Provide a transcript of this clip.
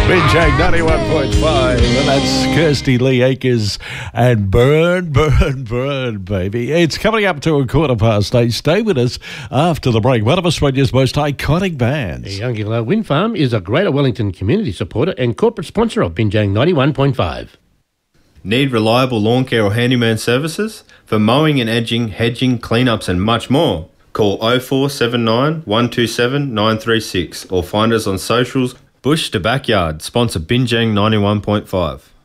Binjang 91.5, and that's Kirsty Lee Akers and Burn, Burn, Burn, baby. It's coming up to 8:15. Stay with us after the break. One of Australia's most iconic bands. Youngilla Wind Farm is a Greater Wellington community supporter and corporate sponsor of Binjang 91.5. Need reliable lawn care or handyman services? For mowing and edging, hedging, cleanups and much more. Call 0479 127 936 or find us on socials. Bush to Backyard, sponsor Binjang 91.5.